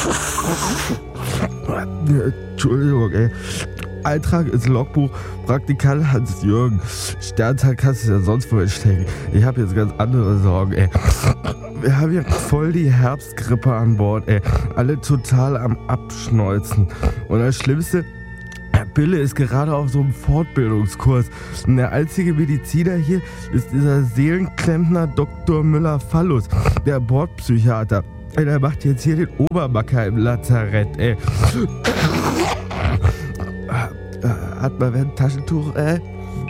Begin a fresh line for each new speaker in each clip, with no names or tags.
Entschuldigung, ey. Eintrag ins Logbuch, Praktikant Hans-Jürgen. Sternzeit kannst du ja sonst wohin stecken. Ich habe jetzt ganz andere Sorgen, ey. Wir haben hier voll die Herbstgrippe an Bord, ey. Alle total am Abschneuzen. Und das Schlimmste, Bille ist gerade auf so einem Fortbildungskurs. Und der einzige Mediziner hier ist dieser Seelenklempner Dr. Müller-Fallus, der Bordpsychiater. Der macht jetzt hier den Obermacker im Lazarett, ey. Hat mal wer ein Taschentuch, ey?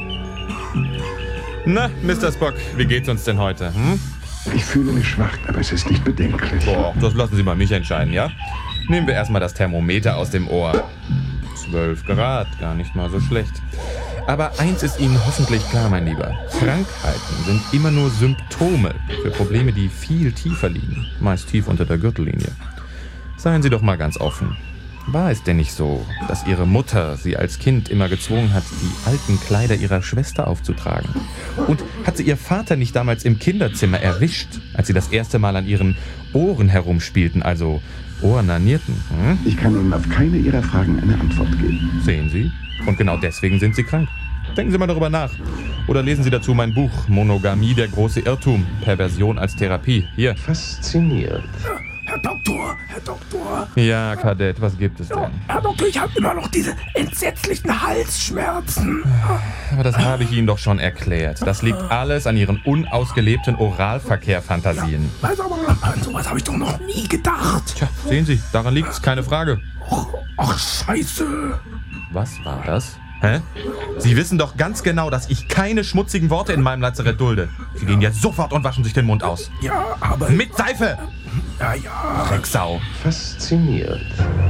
Na, Mr. Spock, wie geht's uns denn heute?
Ich fühle mich schwach, aber es ist nicht bedenklich.
Boah, das lassen Sie mal mich entscheiden, ja? Nehmen wir erstmal das Thermometer aus dem Ohr. 12 Grad, gar nicht mal so schlecht. Aber eins ist Ihnen hoffentlich klar, mein Lieber. Krankheiten sind immer nur Symptome für Probleme, die viel tiefer liegen. Meist tief unter der Gürtellinie. Seien Sie doch mal ganz offen. War es denn nicht so, dass Ihre Mutter Sie als Kind immer gezwungen hat, die alten Kleider Ihrer Schwester aufzutragen? Und hat sie Ihr Vater nicht damals im Kinderzimmer erwischt, als Sie das erste Mal an Ihren Ohren herumspielten, also ohrnanierten?
Ich kann Ihnen auf keine Ihrer Fragen eine Antwort geben.
Sehen Sie? Und genau deswegen sind Sie krank. Denken Sie mal darüber nach. Oder lesen Sie dazu mein Buch Monogamie, der große Irrtum. Perversion als Therapie. Hier.
Fasziniert.
Herr Doktor.
Ja, Kadett, was gibt es denn?
Herr Doktor, ich habe immer noch diese entsetzlichen Halsschmerzen.
Aber das habe ich Ihnen doch schon erklärt. Das liegt alles an Ihren unausgelebten Oralverkehr-Fantasien.
Also, aber an sowas habe ich doch noch nie gedacht.
Tja, sehen Sie, daran liegt's, keine Frage.
Ach, scheiße.
Was war das? Hä? Sie wissen doch ganz genau, dass ich keine schmutzigen Worte in meinem Lazarett dulde. Sie gehen jetzt sofort und waschen sich den Mund aus.
Ja, aber...
Mit Seife!
Ja.
Drecksau.
Fasziniert.